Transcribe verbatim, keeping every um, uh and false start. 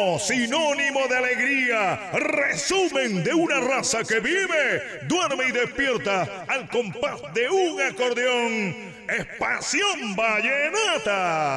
ritmo, sinónimo de alegría, resumen de una raza que vive, duerme y despierta al compás de un acordeón. Es Pasión Vallenata.